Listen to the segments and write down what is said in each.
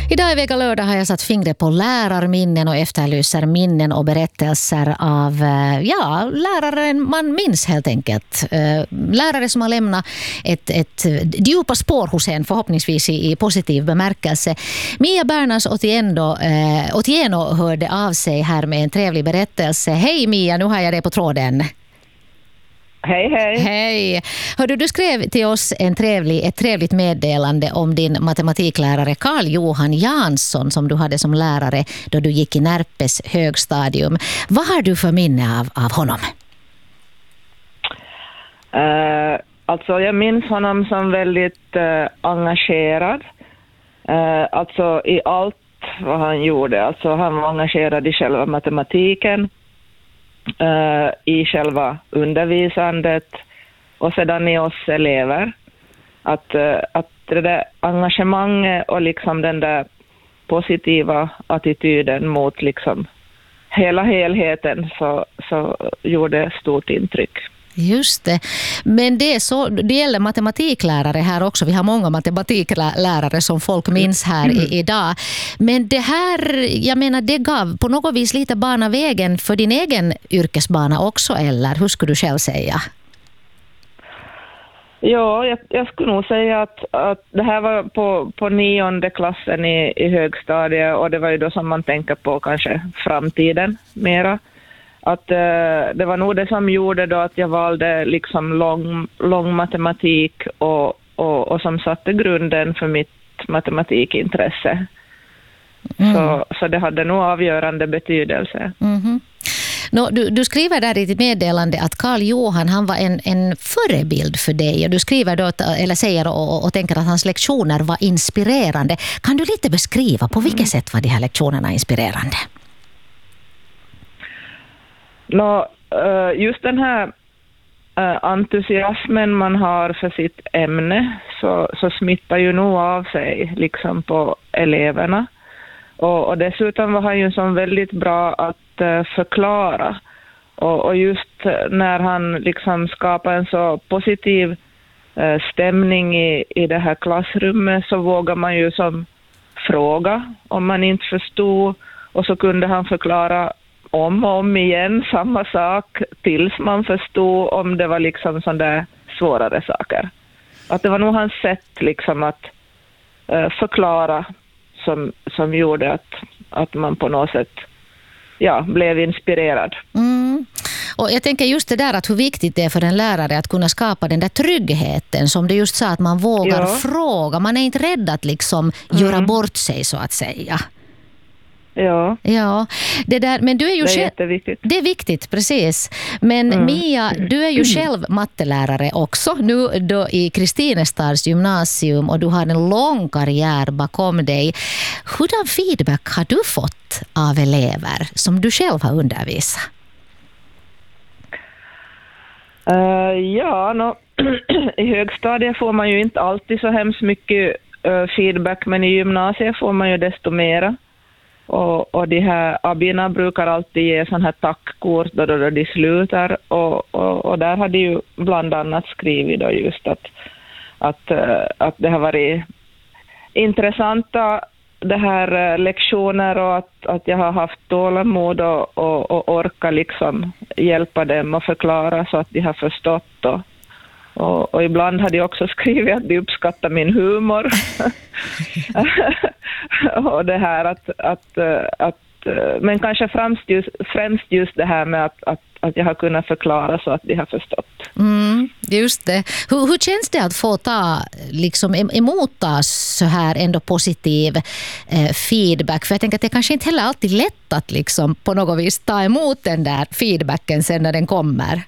Idag i vecka lördag har jag satt fingret på lärarminnen och efterlyser minnen och berättelser av lärare man minns helt enkelt. Lärare som har lämnat ett djupa spår hos en, förhoppningsvis i positiv bemärkelse. Mia Bernas Otieno hörde av sig här med en trevlig berättelse. Hej Mia, nu har jag dig på tråden. Hej, hej. Hej. Hördu, du skrev till oss ett trevligt meddelande om din matematiklärare Carl Johan Jansson som du hade som lärare då du gick i Närpes högstadium. Vad har du för minne av honom? Alltså jag minns honom som väldigt engagerad. Alltså i allt vad han gjorde. Alltså han var engagerad i själva matematiken. I själva undervisandet och sedan i oss elever att det där engagemanget och liksom den där positiva attityden mot liksom hela helheten så gjorde stort intryck. Just det. Men det gäller matematiklärare här också. Vi har många matematiklärare som folk minns här idag. Men det här, jag menar, det gav på något vis lite bana vägen för din egen yrkesbana också, eller hur skulle du själv säga? Ja, jag skulle nog säga att det här var på 9:e klassen i högstadiet och det var ju då som man tänker på kanske framtiden mera. Att det var nog det som gjorde då att jag valde liksom lång matematik och som satte grunden för mitt matematikintresse. Så det hade nog avgörande betydelse. Mm-hmm. Du skriver där i ditt meddelande att Carl Johan, han var en förebild för dig, och du skriver då eller säger och tänker att hans lektioner var inspirerande. Kan du lite beskriva på vilket sätt var de här lektionerna inspirerande? Just den här entusiasmen man har för sitt ämne så smittar ju nog av sig liksom på eleverna. Och dessutom var han ju som väldigt bra att förklara. Och just när han liksom skapar en så positiv stämning i det här klassrummet så vågar man ju som fråga om man inte förstod, och så kunde han förklara om och om igen samma sak tills man förstod om det var liksom sådana där svårare saker. Att det var nog hans sätt liksom att förklara som gjorde att man på något sätt blev inspirerad. Mm. Och jag tänker just det där att hur viktigt det är för en lärare att kunna skapa den där tryggheten som du just sa, att man vågar fråga. Man är inte rädd att liksom göra bort sig så att säga. Ja, det där, men du är ju det är jätteviktigt. Det är viktigt, precis. Men Mia, du är ju själv mattelärare också nu då i Kristinestads gymnasium, och du har en lång karriär bakom dig. Hurdan feedback har du fått av elever som du själv har undervisat? I högstadiet får man ju inte alltid så hemskt mycket feedback, men i gymnasiet får man ju desto mera. Och de här abborna brukar alltid ge sån här tackkort då de slutar, och där hade ju bland annat skrivit då just att det har varit intressanta det här lektioner, och att jag har haft tålamod och orka liksom hjälpa dem och förklara så att de har förstått och ibland hade jag också skrivit att de uppskattar min humor. Och det här att men kanske främst just det här med att jag har kunnat förklara så att de har förstått. Just det. Hur känns det att få liksom emot så här ändå positiv feedback? För jag tänker att det kanske inte heller alltid är lätt att liksom på något vis ta emot den där feedbacken sen när den kommer.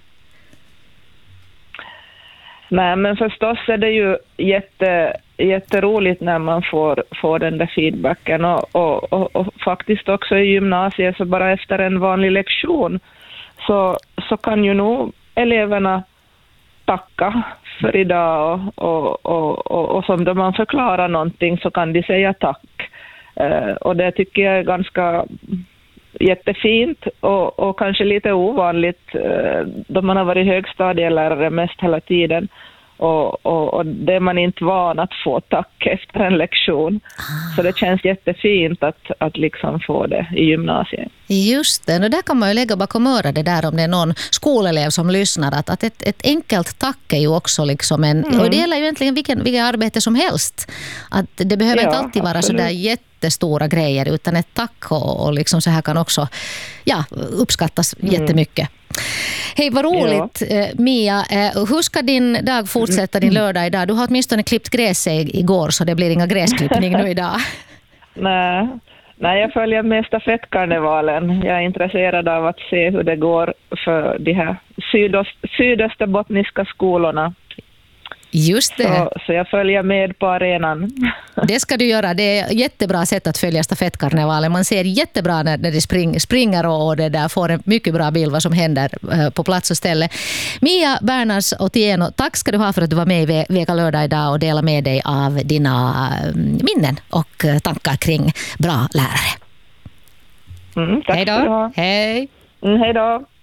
Nej, men förstås är det ju jätteroligt när man får den där feedbacken, och faktiskt också i gymnasiet så bara efter en vanlig lektion så kan ju nog eleverna tacka för idag och som då man förklarar någonting så kan de säga tack, och det tycker jag är ganska jättefint och kanske lite ovanligt då man har varit högstadielärare mest hela tiden. Och det är man inte van att få tack efter en lektion. Så det känns jättefint att liksom få det i gymnasiet. Just det, och där kan man ju lägga bakom örat det där om det är någon skolelev som lyssnar, att ett enkelt tack är ju också liksom och det gäller ju egentligen vilken arbete som helst. Att det behöver inte alltid vara så där jättestora grejer, utan ett tack och liksom så här kan också uppskattas jättemycket. Hej, vad roligt. Mia, hur ska din dag fortsätta, din lördag idag? Du har åtminstone klippt gräset igår, så det blir inga gräsklippning nu idag. Nej, jag följer med stafettkarnevalen. Jag är intresserad av att se hur det går för de här sydösterbottniska skolorna. Just det. Så jag följer med på arenan. Det ska du göra. Det är ett jättebra sätt att följa stafettkarnevalen. Man ser jättebra när de springer och det där får en mycket bra bild vad som händer på plats och ställe. Mia Bernhards Otieno, tack ska du ha för att du var med i Vega lördag idag och delade med dig av dina minnen och tankar kring bra lärare. Tack. Hej då. Hej. Hej då.